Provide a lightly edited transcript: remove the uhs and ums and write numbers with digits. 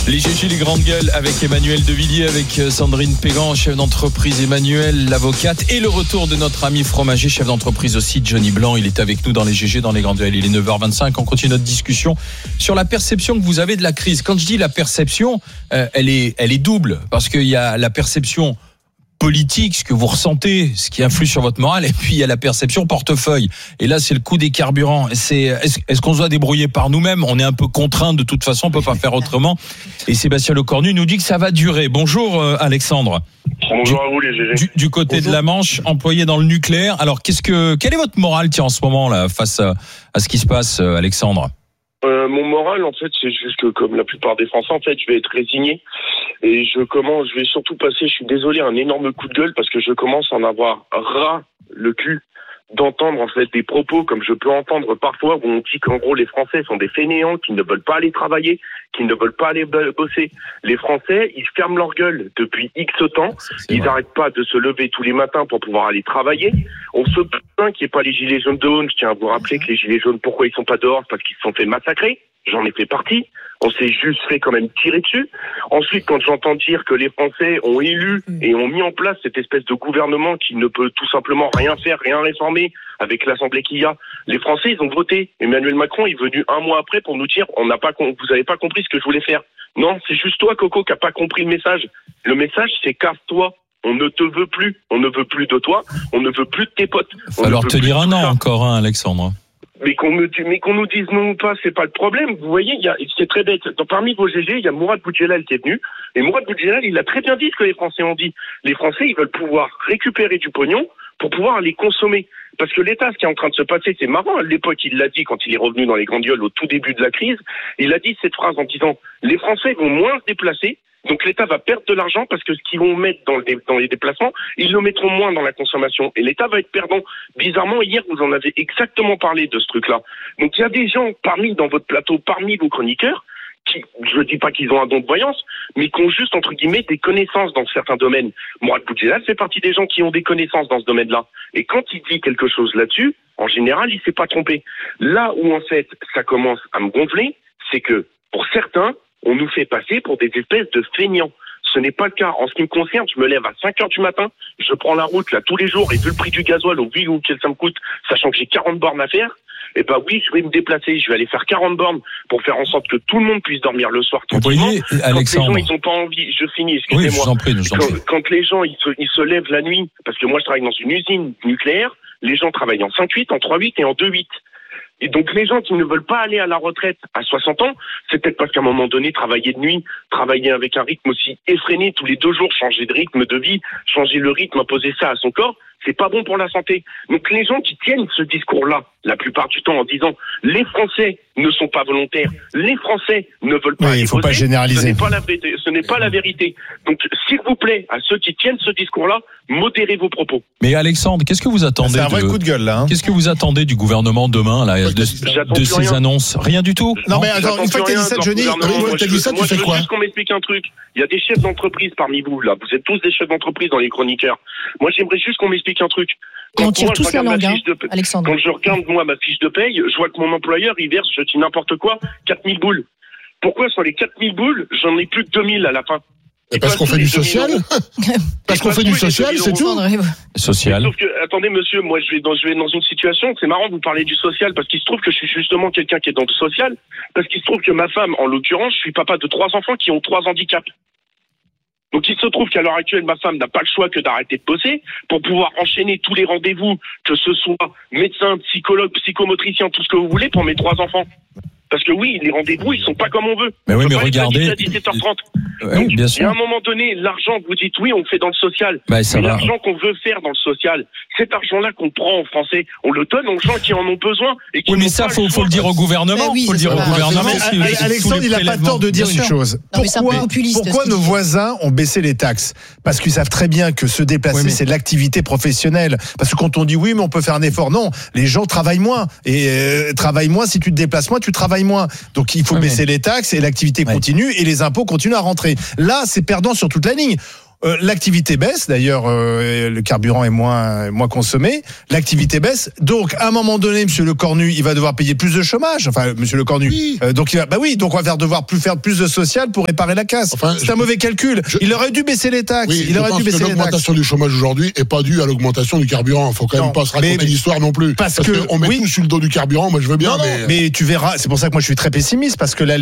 Les GG, les grandes gueules avec Emmanuel Devilliers, avec Sandrine Pégan, chef d'entreprise, Emmanuel, l'avocate, et le retour de notre ami fromager, chef d'entreprise aussi, Johnny Blanc. Il est avec nous dans les GG, dans les grandes gueules. Il est 9h25. On continue notre discussion sur la perception que vous avez de la crise. Quand je dis la perception, elle est double, parce qu'il y a la perception politique, ce que vous ressentez, ce qui influe sur votre morale, et puis il y a la perception portefeuille. Et là, c'est le coût des carburants. Est-ce qu'on se doit débrouiller par nous-mêmes ? On est un peu contraint de toute façon, on peut pas faire autrement. Et Sébastien Lecornu nous dit que ça va durer. Bonjour Alexandre. Bonjour à vous les GG. Du côté Bonjour. de la Manche, employé dans le nucléaire. Alors, quel est votre morale en ce moment là face à ce qui se passe, Alexandre ? Mon moral, en fait, c'est juste que, comme la plupart des Français, en fait, je vais être résigné. Et je vais surtout passer, je suis désolé, un énorme coup de gueule parce que je commence à en avoir ras le cul d'entendre, en fait, des propos comme je peux entendre parfois où on dit qu'en gros, les Français sont des fainéants, qui ne veulent pas aller travailler, qui ne veulent pas aller bosser. Les Français, ils ferment leur gueule depuis X temps. Ils n'arrêtent pas de se lever tous les matins pour pouvoir aller travailler. On se plaint qu'il n'y ait pas les gilets jaunes dehors. Je tiens à vous rappeler que les gilets jaunes, pourquoi ils sont pas dehors? Parce qu'ils se sont fait massacrer. J'en ai fait partie. On s'est juste fait quand même tirer dessus. Ensuite, quand j'entends dire que les Français ont élu et ont mis en place cette espèce de gouvernement qui ne peut tout simplement rien faire, rien réformer avec l'Assemblée qu'il y a, les Français, ils ont voté. Emmanuel Macron est venu un mois après pour nous dire vous n'avez pas compris ce que je voulais faire. Non, c'est juste toi, Coco, qui n'a pas compris le message. Le message, c'est casse-toi. On ne te veut plus. On ne veut plus de toi. On ne veut plus de tes potes. Alors tenir un an encore, Alexandre. Mais qu'on nous dise non ou pas, c'est pas le problème. Vous voyez, c'est très bête. Parmi vos GG, il y a Mourad Boudjelal qui est venu. Et Mourad Boudjelal, il a très bien dit ce que les Français ont dit. Les Français, ils veulent pouvoir récupérer du pognon pour pouvoir aller consommer. Parce que l'État, ce qui est en train de se passer, c'est marrant. À l'époque, il l'a dit quand il est revenu dans les grandes gueules au tout début de la crise. Il a dit cette phrase en disant les Français vont moins se déplacer. Donc l'État va perdre de l'argent parce que ce qu'ils vont mettre dans les déplacements, ils le mettront moins dans la consommation. Et l'État va être perdant. Bizarrement, hier, vous en avez exactement parlé de ce truc-là. Donc il y a des gens dans votre plateau, parmi vos chroniqueurs, qui, je ne dis pas qu'ils ont un don de voyance, mais qui ont juste, entre guillemets, des connaissances dans certains domaines. Mourad Boudjelal fait partie des gens qui ont des connaissances dans ce domaine-là. Et quand il dit quelque chose là-dessus, en général, il s'est pas trompé. Là où, en fait, ça commence à me gonfler, c'est que, pour certains, on nous fait passer pour des espèces de feignants. Ce n'est pas le cas. En ce qui me concerne, je me lève à 5h du matin, je prends la route là tous les jours, et vu le prix du gasoil, au vu où ça me coûte, sachant que j'ai 40 bornes à faire, eh ben oui, je vais me déplacer, je vais aller faire 40 bornes pour faire en sorte que tout le monde puisse dormir le soir tranquillement. Vous voyez, Alexandre, quand les gens, ils n'ont pas envie, je finis, excusez-moi. Oui, je vous en prie. Quand les gens, ils se lèvent la nuit, parce que moi je travaille dans une usine nucléaire, les gens travaillent en 5-8, en 3-8 et en 2-8. Et donc les gens qui ne veulent pas aller à la retraite à 60 ans, c'est peut-être parce qu'à un moment donné, travailler de nuit, travailler avec un rythme aussi effréné tous les 2 jours, changer de rythme de vie, changer le rythme, imposer ça à son corps, c'est pas bon pour la santé. Donc les gens qui tiennent ce discours-là, la plupart du temps en disant les Français ne sont pas volontaires, les Français ne veulent pas aller il faut voter, pas généraliser. Ce n'est pas la vérité. Donc s'il vous plaît, à ceux qui tiennent ce discours-là, modérez vos propos. Mais Alexandre, qu'est-ce que vous attendez C'est un vrai coup de gueule là. Qu'est-ce que vous attendez du gouvernement demain là, de ces rien. annonces? Rien du tout. Non mais attends, une fois que t'as dit ça, Johnny, t'as dit ça, tu fais quoi? Juste qu'on m'explique un truc. Il y a des chefs d'entreprise parmi vous là. Vous êtes tous des chefs d'entreprise dans les chroniqueurs. Moi, j'aimerais juste qu'on m'explique un truc. On tire tous la langue, Alexandre. Quand je regarde moi ma fiche de paye, je vois que mon employeur il verse, je dis n'importe quoi, 4000 boules. Pourquoi sur les 4000 boules, j'en ai plus que 2000 à la fin? Parce qu'on fait du social. Parce qu'on fait du social, c'est tout. Social. Sauf que, attendez monsieur, moi je vais dans une situation, c'est marrant de vous parler du social, parce qu'il se trouve que je suis justement quelqu'un qui est dans le social, parce qu'il se trouve que ma femme, en l'occurrence, je suis papa de 3 enfants qui ont 3 handicaps. Donc il se trouve qu'à l'heure actuelle, ma femme n'a pas le choix que d'arrêter de bosser pour pouvoir enchaîner tous les rendez-vous, que ce soit médecin, psychologue, psychomotricien, tout ce que vous voulez pour mes 3 enfants. Parce que oui, les rendez-vous, ils sont pas comme on veut. Mais oui, mais regardez. À 17h30. Donc, bien sûr. Et à un moment donné, l'argent, vous dites oui, on le fait dans le social. Bah, ça mais va. l'argent qu'on veut faire dans le social, cet argent-là qu'on prend en français, on le donne aux gens qui en ont besoin. Et qui Oui, mais ça, faut le dire au gouvernement. Bah oui, faut le dire au gouvernement. Alexandre, il n'a pas tort de dire une chose. Pourquoi nos voisins ont baissé les taxes? Parce qu'ils savent très bien que se déplacer, c'est de l'activité professionnelle. Parce que quand on dit oui, mais on peut faire un effort, non. Les gens travaillent moins. Et travaillent moins, si tu te déplaces moins, tu travailles moins. Donc il faut baisser les taxes et l'activité continue et les impôts continuent à rentrer. Là, c'est perdant sur toute la ligne. l'activité baisse. D'ailleurs, le carburant est moins consommé. L'activité baisse. Donc, à un moment donné, Monsieur Le Cornu, il va devoir payer plus de chômage. Enfin, Monsieur Le Cornu. Oui. Donc, donc on va devoir faire plus de social pour réparer la casse. Enfin, c'est un mauvais calcul. Il aurait dû baisser les taxes. Oui, il aurait dû baisser les taxes. L'augmentation du chômage aujourd'hui est pas due à l'augmentation du carburant. Il faut quand même pas se raconter l'histoire non plus. Parce que on met tout sur le dos du carburant. Moi, je veux bien. Mais tu verras. C'est pour ça que moi, je suis très pessimiste parce que